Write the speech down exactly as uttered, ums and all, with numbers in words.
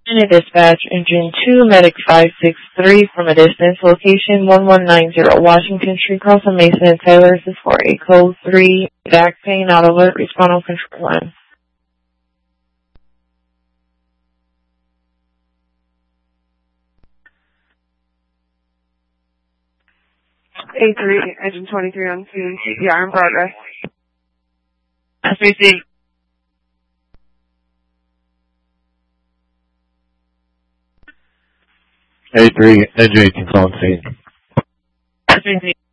Unit dispatch, engine two, medic five six three from a distance, location one one nine zero Washington Street, Carlson Mason and Taylor. This is for a code three, back pain, not alert, respond on control line. A three, engine twenty-three on scene, C P R in progress. As we see. A three, engine eighteen on scene. As we see.